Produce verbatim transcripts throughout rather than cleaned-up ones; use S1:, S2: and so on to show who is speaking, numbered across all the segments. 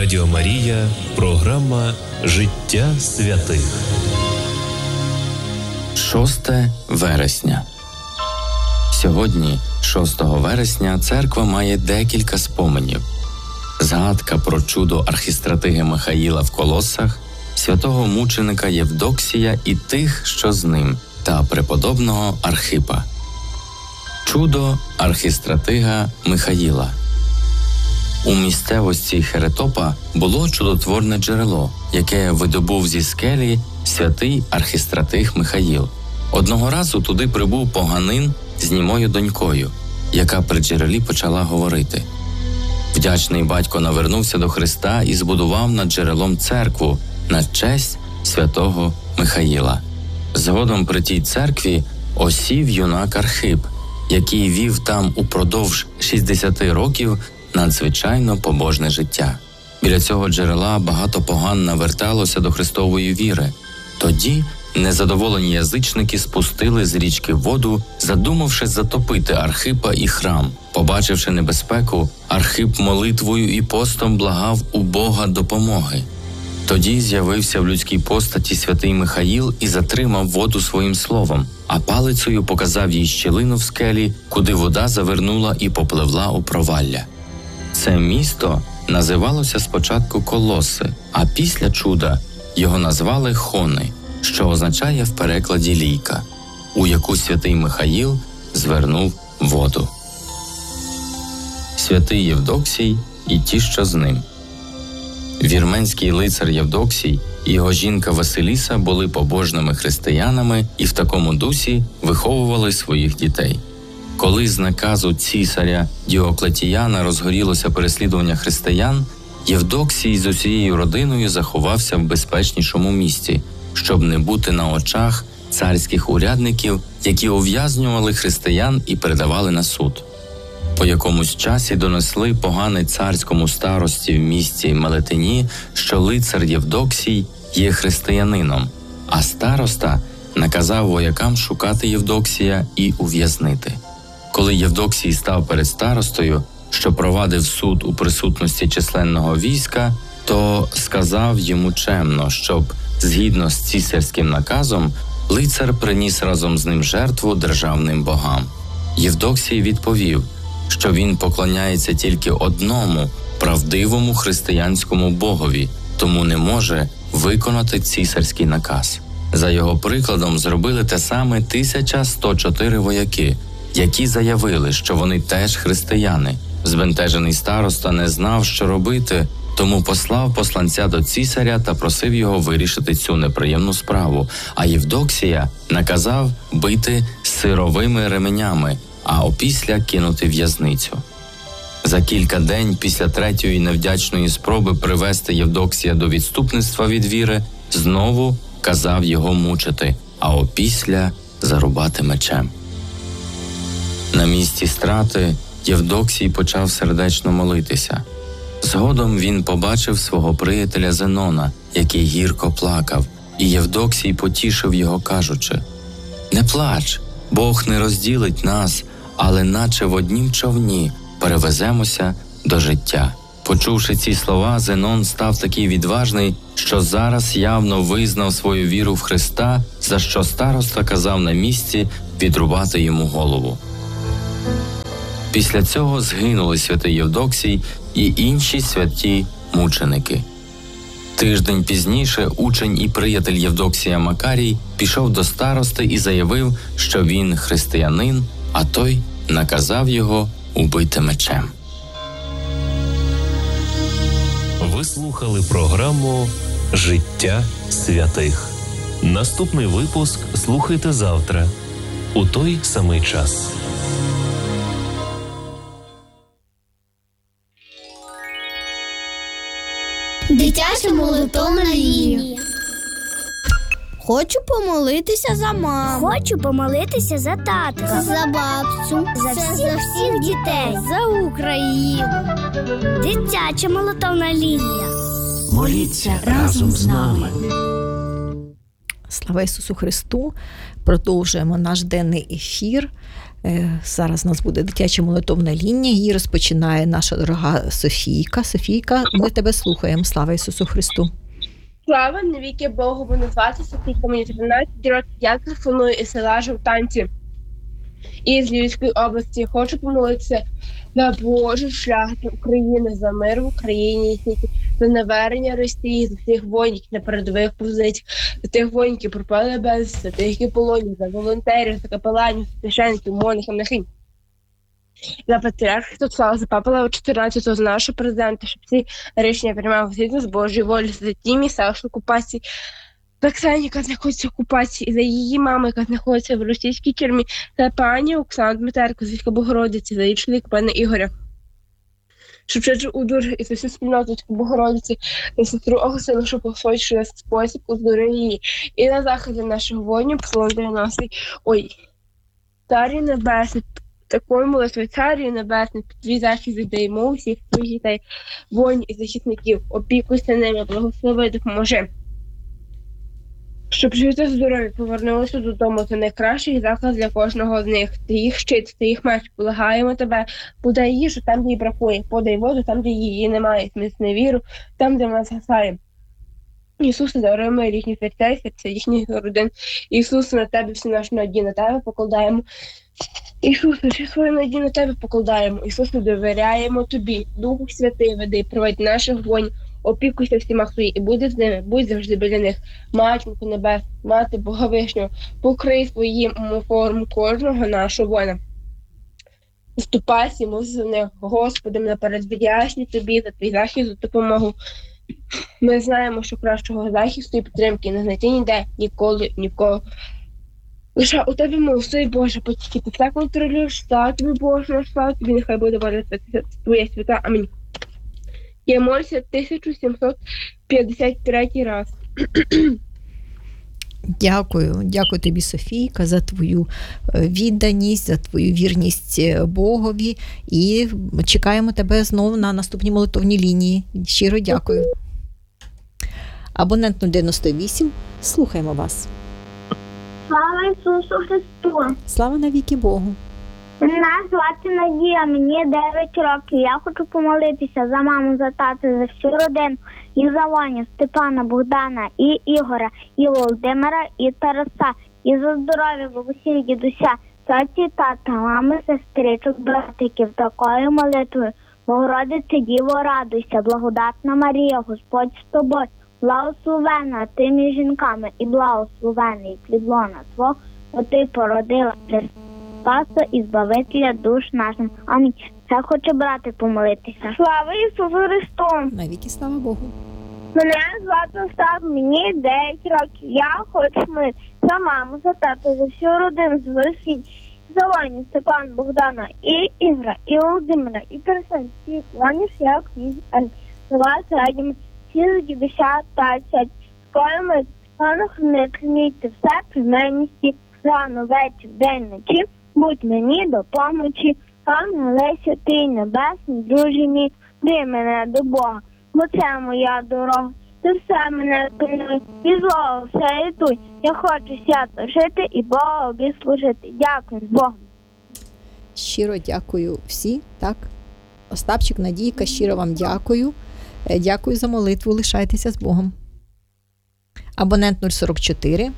S1: Радіо Марія, програма «Життя святих».
S2: шосте вересня. Сьогодні, шостого вересня, церква має декілька споменів. Згадка про чудо архістратиги Михаїла в Колосах, святого мученика Євдоксія і тих, що з ним, та преподобного Архипа. Чудо архістратига Михаїла. У місцевості Херетопа було чудотворне джерело, яке видобув зі скелі святий архістратиг Михаїл. Одного разу туди прибув поганин з німою донькою, яка при джерелі почала говорити. Вдячний батько навернувся до Христа і збудував над джерелом церкву на честь святого Михаїла. Згодом при тій церкві осів юнак Архип, який вів там упродовж шістдесяти років надзвичайно побожне життя. Біля цього джерела багато поган наверталося до Христової віри. Тоді незадоволені язичники спустили з річки воду, задумавши затопити Архипа і храм. Побачивши небезпеку, Архип молитвою і постом благав у Бога допомоги. Тоді з'явився в людській постаті святий Михаїл і затримав воду своїм словом, а палицею показав їй щілину в скелі, куди вода завернула і попливла у провалля. Це місто називалося спочатку Колоси, а після чуда його назвали Хони, що означає в перекладі «лійка», у яку святий Михаїл звернув воду. Святий Євдоксій і ті, що з ним. Вірменський лицар Євдоксій і його жінка Василіса були побожними християнами і в такому дусі виховували своїх дітей. Коли з наказу цісаря Діоклетіяна розгорілося переслідування християн, Євдоксій з усією родиною заховався в безпечнішому місці, щоб не бути на очах царських урядників, які ув'язнювали християн і передавали на суд. По якомусь часі донесли погани царському старості в місті Мелетині, що лицар Євдоксій є християнином, а староста наказав воякам шукати Євдоксія і ув'язнити. Коли Євдоксій став перед старостою, що провадив суд у присутності численного війська, то сказав йому чемно, щоб, згідно з цісарським наказом, лицар приніс разом з ним жертву державним богам. Євдоксій відповів, що він поклоняється тільки одному правдивому християнському богові, тому не може виконати цісарський наказ. За його прикладом зробили те саме тисяча сто чотири вояки, які заявили, що вони теж християни. Збентежений староста не знав, що робити, тому послав посланця до цісаря та просив його вирішити цю неприємну справу, а Євдоксія наказав бити сировими ременями, а опісля кинути в в'язницю. За кілька день після третьої невдячної спроби привести Євдоксія до відступництва від віри, знову казав його мучити, а опісля зарубати мечем. На місці страти Євдоксій почав сердечно молитися. Згодом він побачив свого приятеля Зенона, який гірко плакав, і Євдоксій потішив його, кажучи: «Не плач, Бог не розділить нас, але наче в однім човні перевеземося до життя». Почувши ці слова, Зенон став такий відважний, що зараз явно визнав свою віру в Христа, за що староста казав на місці відрубати йому голову. Після цього згинули святий Євдоксій і інші святі мученики. Тиждень пізніше учень і приятель Євдоксія Макарій пішов до старости і заявив, що він християнин, а той наказав його убити мечем.
S1: Ви слухали програму «Життя святих». Наступний випуск слухайте завтра, у той самий час.
S3: Дитяча молитовна лінія. Хочу помолитися за маму.
S4: Хочу помолитися за татка.
S3: За бабцю.
S4: За всіх, за всіх дітей.
S3: За Україну.
S4: Дитяча молитовна лінія.
S5: Моліться разом з нами. Слава Ісусу Христу! Продовжуємо наш денний ефір. Зараз у нас буде дитяча молитовна лінія. Її розпочинає наша дорога Софійка. Софійка, ми тебе слухаємо. Слава Ісусу Христу!
S6: Слава навіки Богу, мене звати Софійка, мені тринадцять років, я телефоную із села Жовтанці із Львівської області. Хочу помолитися за Божий шлях для України, за мир в Україні, і світі, за навернення Росії, за тих воїнів на передових позиціях, за тих воїнів, які пропали без, за тих, які полонені, за волонтерів, за капеланів, за священників, монахів, монахинь. За патріарха Святослава, за папу Лева чотирнадцятого, за нашого президента, щоб ці рішення приймали згідно з Божої волі, за ті місця в окупації, за Ксені, яка знаходиться в окупації, і за її маму, яка знаходиться в російській тюрмі, за пані Оксану Дмитерко, з Війська Богородиці, за її чоловіка, пана Ігоря. Щоб ще удур і за всю спільноту Богородиці, і сестру Огосину, щоб у свій спосіб удури її. І на заході наших воїнів, Псалом дев'яностий, ой, Царю Небесний, такою молитвою, Царю Небесний, під твій захист віддаємо усіх твоїх дітей, воїнів і захисників, опікуйся ними, благослови, допоможи. Щоб жити здорові, повернулися додому, це найкращий заклад для кожного з них. Ти їх щит, ти їх меч, благаємо тебе, подай їжу там, де їй бракує, подай воду там, де її немає, зміцни віру там, де вона згасає. Ісусе, даруємо їхні серця і серця їхніх родин. Ісусе, на тебе всі наші надії на тебе покладаємо. Ісусе, всі свої надії на тебе покладаємо. Ісусе, довіряємо тобі. Духу Святий, веди, проведь наших воїнів. Опікуйся всіма свої і будь з ними, будь завжди біля них. Матінко Небес, Мати Бога Вишнього, покрий своїм форму кожного нашого воїна. Вступайся, молись за них, Господи, наперед вдячні тобі за твій захист, за допомогу. Ми знаємо, що кращого захисту і підтримки не знайти ніде, ніколи, нікого. Лише у тебе милости, Боже, потільки ти все контролюєш, слава тобі, Боже, слава тобі, нехай буде воля твоя свята. Амінь. Я молюся тисяча сімсот п'ятдесят третій раз.
S5: Дякую, дякую тобі, Софійка, за твою відданість, за твою вірність Богові. І чекаємо тебе знову на наступній молитовній лінії. Щиро дякую. Абонент нуль дев'яносто вісім, слухаємо вас.
S4: Слава Ісусу Христу!
S5: Слава навіки Богу!
S4: Мене звати Надія, мені дев'ять років. Я хочу помолитися за маму, за тату, за всю родину, і за Ваню, Степана, Богдана, і Ігоря, і Володимира, і Тараса, і за здоров'я бабусі, дідуся, таті, тата, мами, сестричок, братиків, такою молитвою. Богородице, Діво, радуйся, благодатна Марія, Господь з тобою, благословена ти між жінками, і благословений плід лона твого, бо ти породила Христа. Спаса і збавителя душ нашим. Амінь. Це хочу брати помолитися. Слава Ісусу Христу!
S5: Навіки слава Богу!
S4: Мене звати Остап, мені дев'ять років. Я хочу молитися за маму, за тату, за всю родину, за Росію, за Ваню, Степана, Богдана, і Ігра, і Володимира, і Пересен, і Ваню, я князь, за вас радімо, всі за дідуся, таця, скоїмо, панах не кнійте все при меністі, рано, вечір, день, ночі. Будь мені до помочі, ангеле святий небесний, друже мій, веди мене до Бога, бо це моя дорога. Ти все мене пильнуй, і злого все рятуй. Я хочу свято жити і Богові служити. Дякую, з Богом.
S5: Щиро дякую всі, так? Остапчик, Надійка, щиро вам дякую. Дякую за молитву, лишайтеся з Богом. Абонент нуль сорок чотири.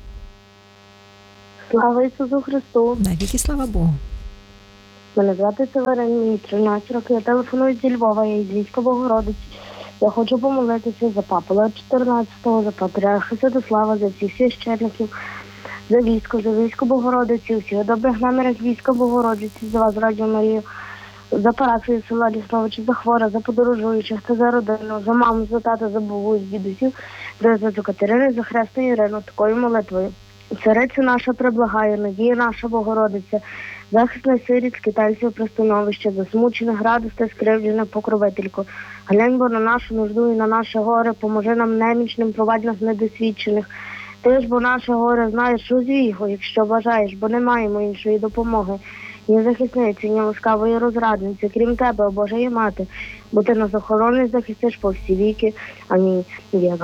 S7: Слава Ісусу Христу!
S5: Навіки слава Богу!
S7: Мене звати Северин, мені тринадцять років, я телефоную зі Львова, я із Війська Богородиці. Я хочу помолитися за папу Лева чотирнадцятого, за патріарха Святослава, за всіх священників, за військо, за Військо Богородиці, всіх добрих намірів Війська Богородиці, за вас, Радіо Марію, за парафію села Лісновичі, за хворих, за подорожуючих та за родину, за маму, за тата, за бабусь, дідусів, за Святу Катерину, за Хресту Ірину, такою молитвою. Цариця наша преблагає, надія наша Богородиця, захист на сиріт, скитальців пристановище, засмучених, радостей, скривджених, покровителько. Глянь, бо на нашу нужду і на наше горе, поможи нам немічним, провадь нас недосвідчених. Ти ж, бо наше горе, знаєш, розвій його, якщо бажаєш, бо не маємо іншої допомоги. Ні захисниці, ні ласкавої розрадниці, крім тебе, о Божа є мати, бо ти нас охорониш, захистиш по всі віки. Амінь.